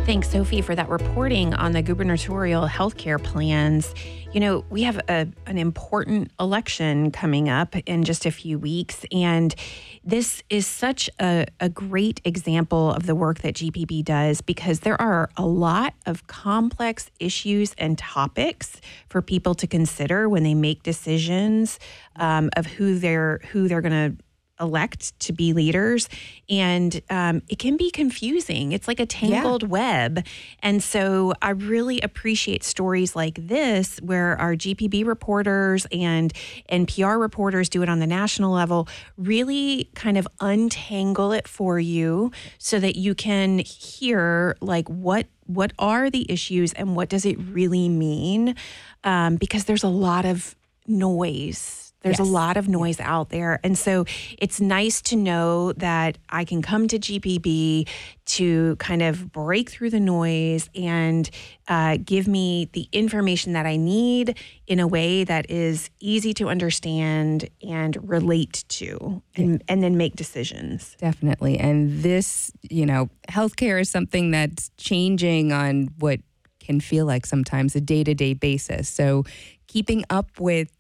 Thanks, Sophie, for that reporting on the gubernatorial healthcare plans. You know, we have an important election coming up in just a few weeks, and this is such a great example of the work that GPB does because there are a lot of complex issues and topics for people to consider when they make decisions of who they're going to elect to be leaders. And it can be confusing. It's like a tangled web. And so I really appreciate stories like this where our GPB reporters and NPR reporters do it on the national level, really kind of untangle it for you so that you can hear like what are the issues and what does it really mean? Because there's a lot of noise. There's a lot of noise out there. And so it's nice to know that I can come to GPB to kind of break through the noise and give me the information that I need in a way that is easy to understand and relate to and then make decisions. Definitely. And this, healthcare is something that's changing on what can feel like sometimes a day-to-day basis. So keeping up with,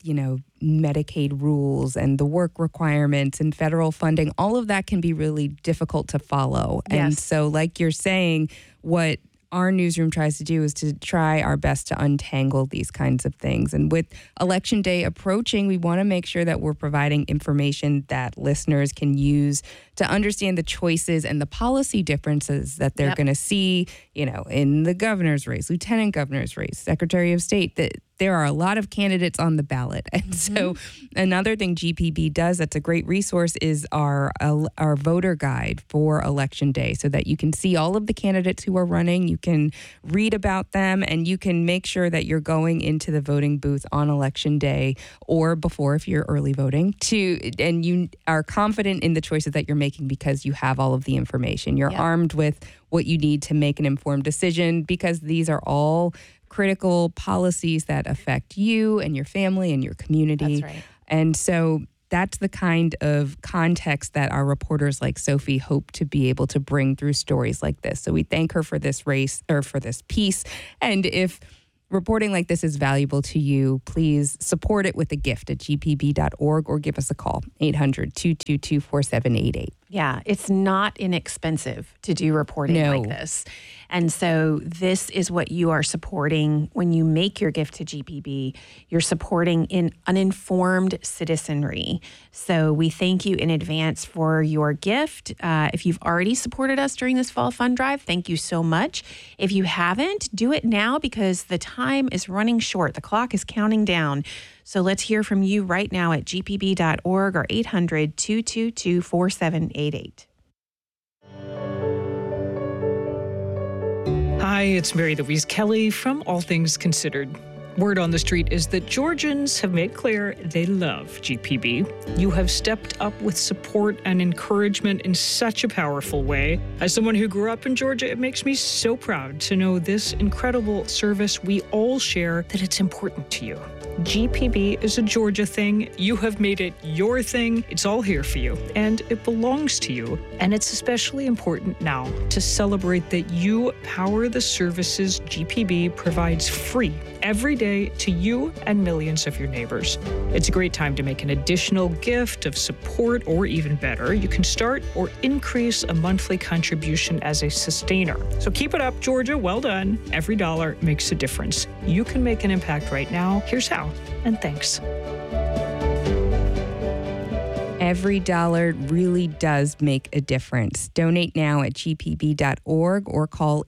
Medicaid rules and the work requirements and federal funding, all of that can be really difficult to follow. Yes. And so like you're saying, what our newsroom tries to do is to try our best to untangle these kinds of things. And with Election Day approaching, we want to make sure that we're providing information that listeners can use to understand the choices and the policy differences that they're going to see, in the governor's race, lieutenant governor's race, secretary of state, that there are a lot of candidates on the ballot. And so another thing GPB does that's a great resource is our voter guide for Election Day so that you can see all of the candidates who are running. You can read about them and you can make sure that you're going into the voting booth on Election Day or before if you're early voting and you are confident in the choices that you're making because you have all of the information. You're armed with what you need to make an informed decision because these are all critical policies that affect you and your family and your community. That's right. And so that's the kind of context that our reporters like Sophie hope to be able to bring through stories like this. So we thank her for this for this piece. And if reporting like this is valuable to you, please support it with a gift at gpb.org or give us a call, 800-222-4788. Yeah, it's not inexpensive to do reporting like this. And so this is what you are supporting when you make your gift to GPB. You're supporting in uninformed citizenry. So we thank you in advance for your gift. If you've already supported us during this fall fund drive, thank you so much. If you haven't, do it now because the time is running short. The clock is counting down. So let's hear from you right now at gpb.org or 800-222-4788. Hi, it's Mary Louise Kelly from All Things Considered. Word on the street is that Georgians have made clear they love GPB. You have stepped up with support and encouragement in such a powerful way. As someone who grew up in Georgia, it makes me so proud to know this incredible service we all share, that it's important to you. GPB is a Georgia thing. You have made it your thing. It's all here for you, and it belongs to you. And it's especially important now to celebrate that you power the services GPB provides free every day to you and millions of your neighbors. It's a great time to make an additional gift of support, or even better, you can start or increase a monthly contribution as a sustainer. So keep it up, Georgia. Well done. Every dollar makes a difference. You can make an impact right now. Here's how. And thanks. Every dollar really does make a difference. Donate now at gpb.org or call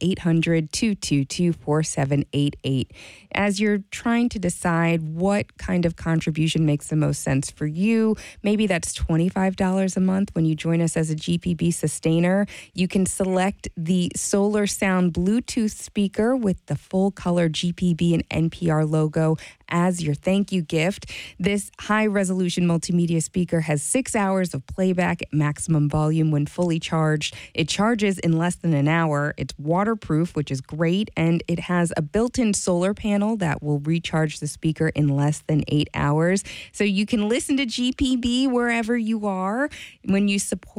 800-222-4788. As you're trying to decide what kind of contribution makes the most sense for you, maybe that's $25 a month when you join us as a GPB sustainer. You can select the Solar Sound Bluetooth speaker with the full color GPB and NPR logo as your thank you gift. This high-resolution multimedia speaker has 6 hours of playback at maximum volume when fully charged. It charges in less than an hour. It's waterproof, which is great, and it has a built-in solar panel that will recharge the speaker in less than 8 hours. So you can listen to GPB wherever you are. When you support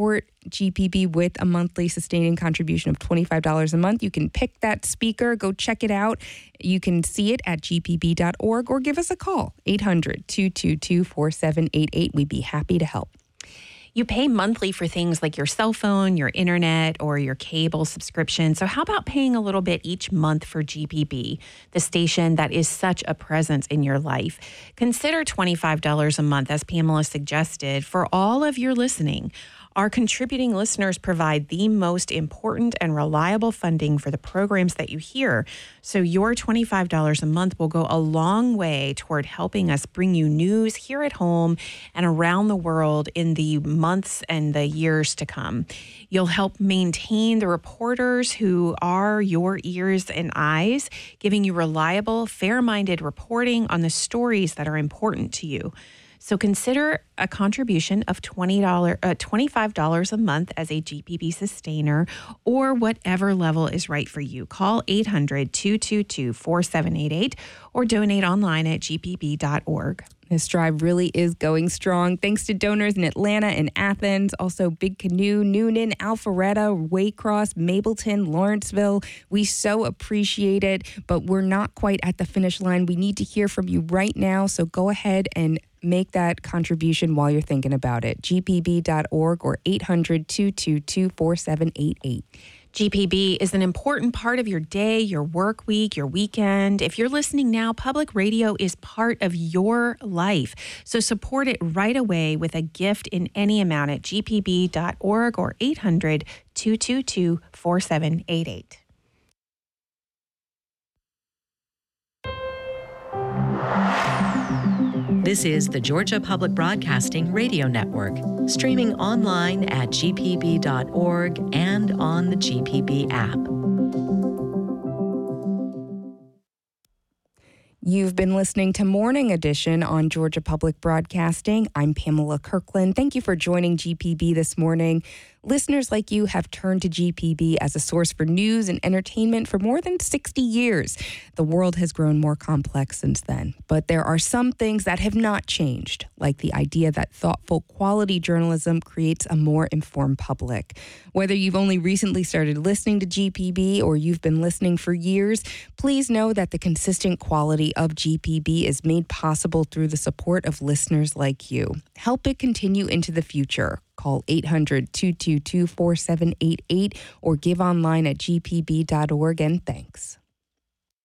GPB with a monthly sustaining contribution of $25 a month. You can pick that speaker, go check it out. You can see it at gpb.org or give us a call, 800-222-4788. We'd be happy to help. You pay monthly for things like your cell phone, your internet, or your cable subscription. So how about paying a little bit each month for GPB, the station that is such a presence in your life? Consider $25 a month, as Pamela suggested, for all of your listening. Our contributing listeners provide the most important and reliable funding for the programs that you hear. So your $25 a month will go a long way toward helping us bring you news here at home and around the world in the months and the years to come. You'll help maintain the reporters who are your ears and eyes, giving you reliable, fair-minded reporting on the stories that are important to you. So consider a contribution of $25 a month as a GPB sustainer, or whatever level is right for you. Call 800-222-4788 or donate online at gpb.org. This drive really is going strong. Thanks to donors in Atlanta and Athens, also Big Canoe, Noonan, Alpharetta, Waycross, Mableton, Lawrenceville. We so appreciate it, but we're not quite at the finish line. We need to hear from you right now, so go ahead and make that contribution while you're thinking about it. gpb.org or 800-222-4788. GPB is an important part of your day, your work week, your weekend. If you're listening now, public radio is part of your life. So support it right away with a gift in any amount at gpb.org or 800-222-4788. This is the Georgia Public Broadcasting Radio Network, streaming online at gpb.org and on the GPB app. You've been listening to Morning Edition on Georgia Public Broadcasting. I'm Pamela Kirkland. Thank you for joining GPB this morning. Listeners like you have turned to GPB as a source for news and entertainment for more than 60 years. The world has grown more complex since then, but there are some things that have not changed, like the idea that thoughtful, quality journalism creates a more informed public. Whether you've only recently started listening to GPB or you've been listening for years, please know that the consistent quality of GPB is made possible through the support of listeners like you. Help it continue into the future. Call 800-222-4788 or give online at gpb.org, and thanks.